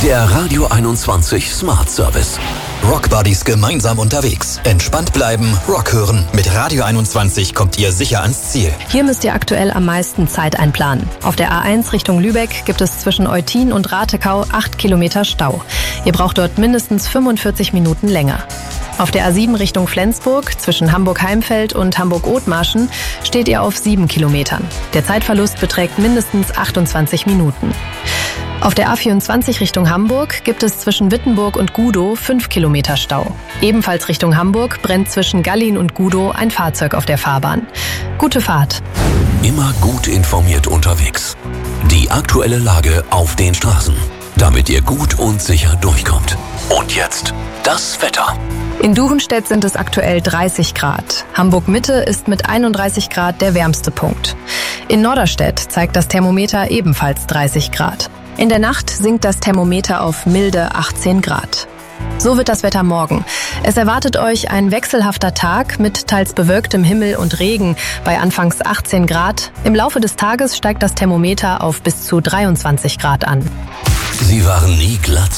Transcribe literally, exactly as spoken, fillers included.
Der Radio einundzwanzig Smart Service. Rockbuddies gemeinsam unterwegs. Entspannt bleiben, Rock hören. Mit Radio einundzwanzig kommt ihr sicher ans Ziel. Hier müsst ihr aktuell am meisten Zeit einplanen. Auf der A eins Richtung Lübeck gibt es zwischen Eutin und Ratekau acht Kilometer Stau. Ihr braucht dort mindestens fünfundvierzig Minuten länger. Auf der A sieben Richtung Flensburg zwischen Hamburg-Heimfeld und Hamburg-Othmarschen steht ihr auf sieben Kilometern. Der Zeitverlust beträgt mindestens achtundzwanzig Minuten. Auf der A vierundzwanzig Richtung Hamburg gibt es zwischen Wittenburg und Gudow fünf Kilometer Stau. Ebenfalls Richtung Hamburg brennt zwischen Gallin und Gudow ein Fahrzeug auf der Fahrbahn. Gute Fahrt. Immer gut informiert unterwegs. Die aktuelle Lage auf den Straßen, damit ihr gut und sicher durchkommt. Und jetzt das Wetter. In Durenstedt sind es aktuell dreißig Grad. Hamburg-Mitte ist mit einunddreißig Grad der wärmste Punkt. In Norderstedt zeigt das Thermometer ebenfalls dreißig Grad. In der Nacht sinkt das Thermometer auf milde achtzehn Grad. So wird das Wetter morgen. Es erwartet euch ein wechselhafter Tag mit teils bewölktem Himmel und Regen bei anfangs achtzehn Grad. Im Laufe des Tages steigt das Thermometer auf bis zu dreiundzwanzig Grad an. Sie waren nie glatt.